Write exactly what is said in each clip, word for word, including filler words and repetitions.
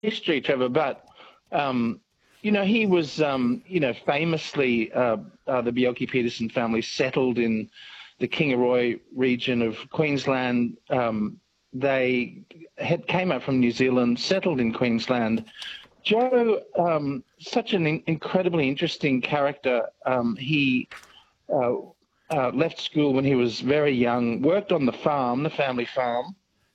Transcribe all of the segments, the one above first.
history, Trevor, but um, you know, he was, um, you know, famously uh, uh, the Bjelke-Petersen family settled in the Kingaroy region of Queensland. Um, they had came up from New Zealand, settled in Queensland. Joe, um, such an in- incredibly interesting character. Um, he uh, uh, left school when he was very young, worked on the farm, the family farm,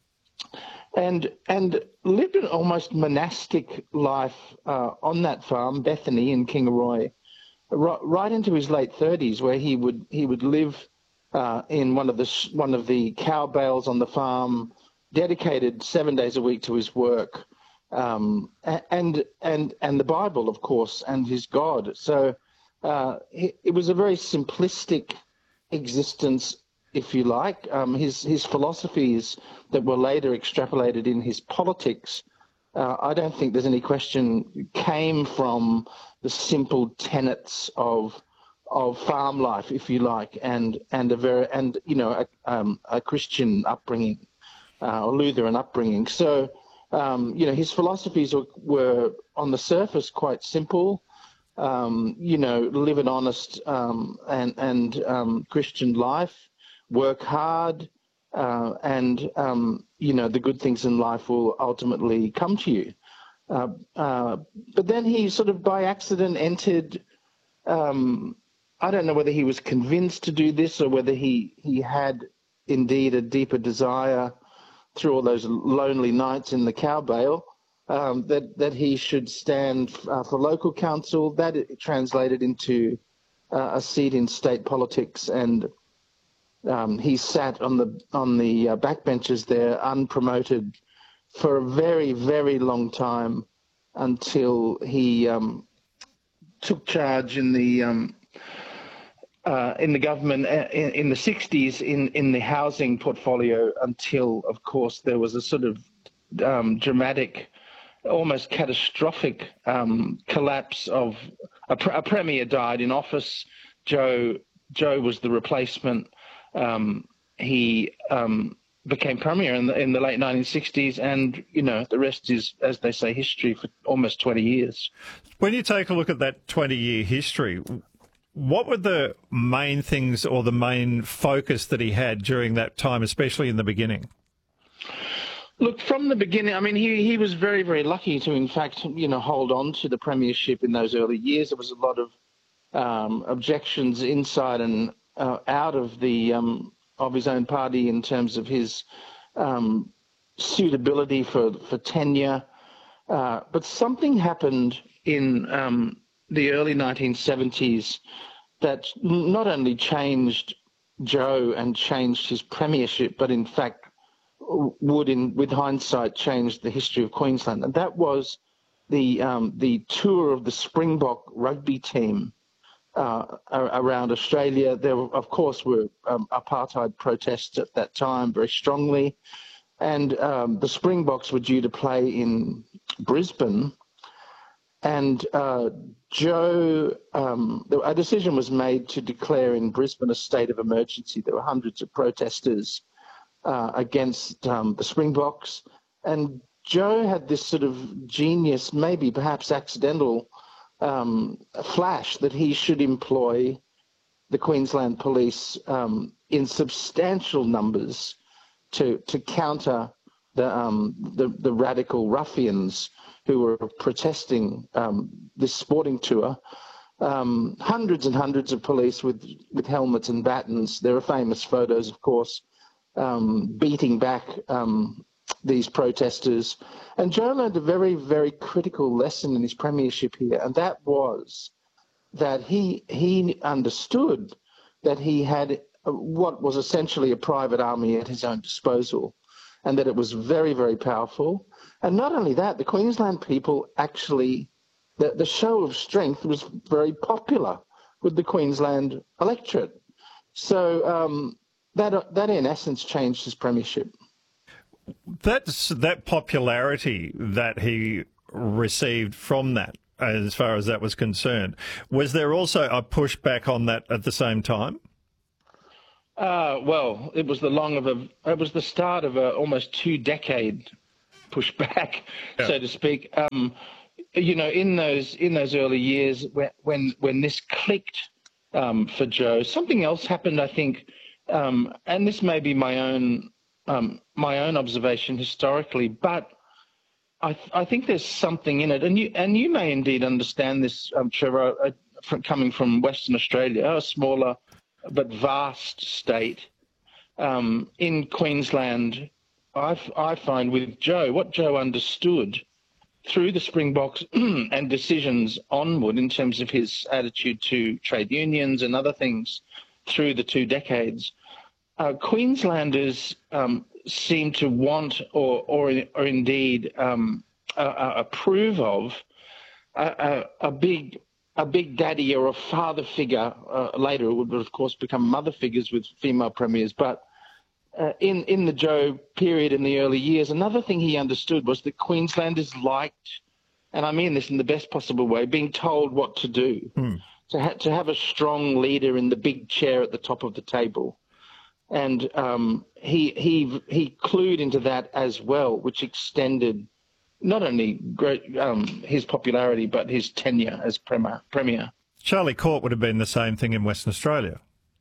and and lived an almost monastic life uh, on that farm, Bethany in Kingaroy, right, right into his late thirties, where he would he would live uh, in one of the one of the cow bales on the farm, dedicated seven days a week to his work, um, and and and the Bible, of course, and his God. So uh, it, it was a very simplistic existence, if you like. Um, his his philosophies that were later extrapolated in his politics, uh, I don't think there's any question, came from the simple tenets of of farm life, if you like, and and a very and you know a, um, a Christian upbringing, uh, or Lutheran upbringing. So um, you know his philosophies were, were on the surface quite simple. Um, you know, live an honest um, and and um, Christian life, work hard, uh, and um, you know the good things in life will ultimately come to you. Uh, uh, but then he sort of by accident entered. Um, I don't know whether he was convinced to do this or whether he he had indeed a deeper desire through all those lonely nights in the cow bale, um, that that he should stand uh, for local council. That it translated into uh, a seat in state politics, and um, he sat on the on the uh, backbenches there, unpromoted, for a very very long time, until he um, took charge in the um, uh, in the government in, in the sixties in in the housing portfolio, until of course there was a sort of um, dramatic, almost catastrophic um, collapse of a, a premier died in office. Joe Joe was the replacement. Um, he um, became premier in the in the late nineteen sixties, and you know the rest is, as they say, history for almost twenty years. When you take a look at that twenty-year history, what were the main things or the main focus that he had during that time, especially in the beginning? Look, from the beginning, I mean, he, he was very, very lucky to, in fact, you know, hold on to the premiership in those early years. There was a lot of um, objections inside and uh, out of the um, of his own party in terms of his um, suitability for for tenure. Uh, but something happened in um, the early nineteen seventies that not only changed Joe and changed his premiership, but in fact would, in with hindsight, change the history of Queensland, and that was the um, the tour of the Springbok rugby team uh, around Australia. There, were, of course, were um, apartheid protests at that time, very strongly, and um, the Springboks were due to play in Brisbane, and uh, Joe, um, a decision was made to declare in Brisbane a state of emergency. There were hundreds of protesters Uh, against um, the Springboks, and Joe had this sort of genius, maybe perhaps accidental, um, flash that he should employ the Queensland Police um, in substantial numbers to to counter the um, the, the radical ruffians who were protesting um, this sporting tour. Um, hundreds and hundreds of police with with helmets and batons. There are famous photos, of course, Um, beating back um, these protesters. And Joe learned a very, very critical lesson in his premiership here, and that was that he he understood that he had what was essentially a private army at his own disposal, and that it was very, very powerful. And not only that, the Queensland people actually, the, the show of strength was very popular with the Queensland electorate. So um, That, that in essence changed his premiership. That's that popularity that he received from that, as far as that was concerned. Was there also a pushback on that at the same time? Uh, well, it was the long of a, it was the start of a almost two decade push back, yeah. so to speak. Um, you know, in those in those early years when when, when this clicked um, for Joe, something else happened, I think, um, and this may be my own um, my own observation historically, but I, th- I think there's something in it, and you and you may indeed understand this, um, Trevor, uh, from, coming from Western Australia, a smaller but vast state. Um, in Queensland, I, I find with Joe, what Joe understood through the Springboks and decisions onward in terms of his attitude to trade unions and other things through the two decades, uh, Queenslanders um, seem to want or or, or indeed um, uh, approve of a, a, a big a big daddy or a father figure. Uh, later, it would of course become mother figures with female premiers, but uh, in in the Joe period in the early years, another thing he understood was that Queenslanders liked, and I mean this in the best possible way, being told what to do. Mm. To ha- to have a strong leader in the big chair at the top of the table. And um, he he he clued into that as well, which extended not only great, um, his popularity but his tenure as premier. premier. Charlie Court would have been the same thing in Western Australia.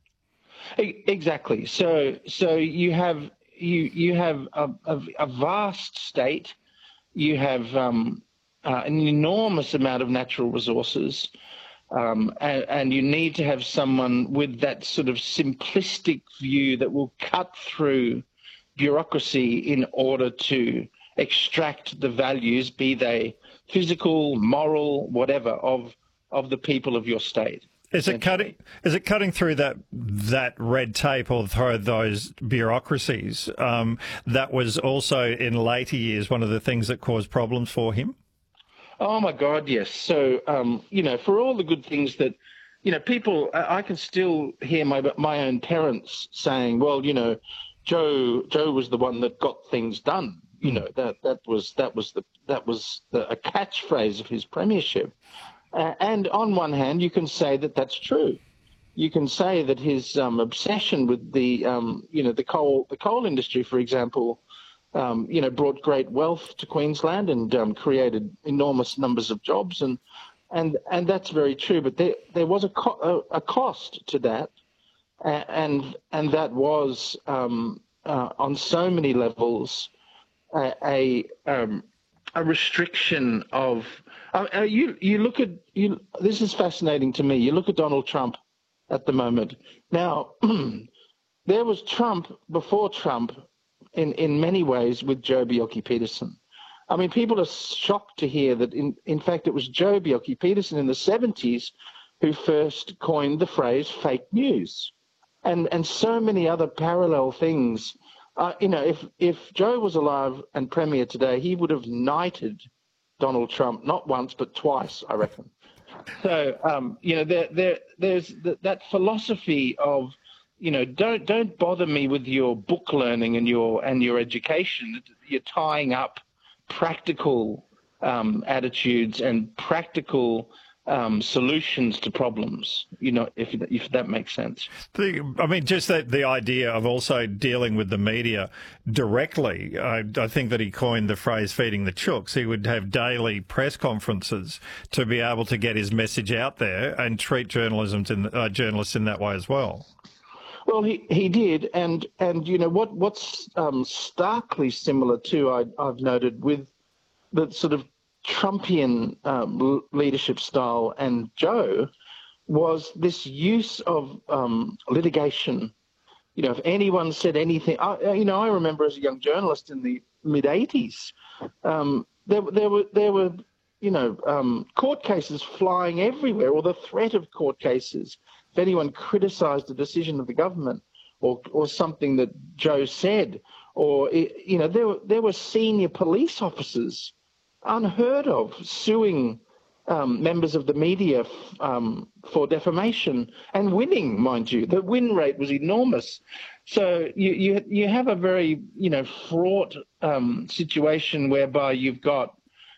Exactly. So so you have you you have a, a, a vast state. You have um, uh, an enormous amount of natural resources. Um, and, and you need to have someone with that sort of simplistic view that will cut through bureaucracy in order to extract the values, be they physical, moral, whatever, of of the people of your state. Is it cutting? Is it cutting through that that red tape or through those bureaucracies? Um, that was also in later years one of the things that caused problems for him. Oh, my God, yes. So, um, you know, for all the good things that, you know, people, I, I can still hear my my own parents saying, well, you know, Joe Joe was the one that got things done. You know, that that was that was the that was the, a catchphrase of his premiership. Uh, and on one hand, you can say that that's true. You can say that his um, obsession with the, um, you know, the coal the coal industry, for example, Um, you know, brought great wealth to Queensland and um, created enormous numbers of jobs, and and and that's very true. But there there was a co- a, a cost to that, and and that was um, uh, on so many levels a a, um, a restriction of. Uh, uh, you you look at you. This is fascinating to me. You look at Donald Trump at the moment. Now, there was Trump before Trump. In, in many ways with Joe Bjelke-Petersen. I mean, people are shocked to hear that, in, in fact, it was Joe Bjelke-Petersen in the seventies who first coined the phrase fake news. And and so many other parallel things. Uh, you know, if, if Joe was alive and premier today, he would have knighted Donald Trump, not once, but twice, I reckon. So, um, you know, there, there, there's th- that philosophy of, you know, don't don't bother me with your book learning and your and your education. You're tying up practical um, attitudes and practical um, solutions to problems. You know, if if that makes sense. The, I mean, just that the idea of also dealing with the media directly. I, I think that he coined the phrase "feeding the chooks." He would have daily press conferences to be able to get his message out there and treat journalism in, uh, journalists in that way as well. Well, he, he did, and and you know what what's um, starkly similar too, I, I've noted with the sort of Trumpian um, leadership style and Joe was this use of um, litigation. You know, if anyone said anything, I, you know, I remember as a young journalist in the mid eighties, um, there there were there were you know um, court cases flying everywhere, or the threat of court cases. If anyone criticised a decision of the government or or something that Joe said, or, you know, there were, there were senior police officers, unheard of, suing um, members of the media um, for defamation and winning, mind you. The win rate was enormous. So you you, you have a very, you know, fraught um, situation whereby you've got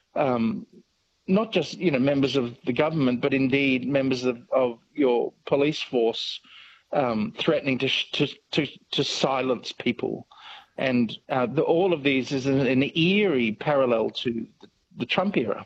um, not just, you know, members of the government, but indeed members of, of your police force um, threatening to, to to to silence people. And uh, the, all of these is an, an eerie parallel to the, the Trump era.